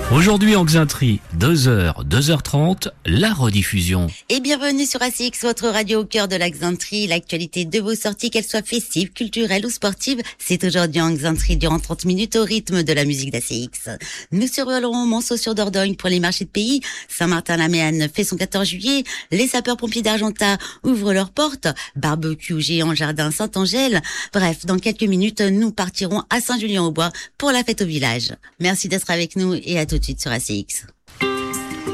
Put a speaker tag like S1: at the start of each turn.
S1: Aujourd'hui en Xainterie, 2h, 2h30, la rediffusion.
S2: Et bienvenue sur ACX, votre radio au cœur de la Xainterie. L'actualité de vos sorties, qu'elles soient festives, culturelles ou sportives, c'est aujourd'hui en Xainterie durant 30 minutes au rythme de la musique d'ACX. Nous survolerons Monceau-sur-Dordogne pour les marchés de pays. Saint-Martin-la-Méanne fait son 14 juillet. Les sapeurs-pompiers d'Argentat ouvrent leurs portes. Barbecue géant jardin Saint-Angèle. Bref, dans quelques minutes, nous partirons à Saint-Julien-au-Bois pour la fête au village. Merci d'être avec nous et à tout de suite sur ACX.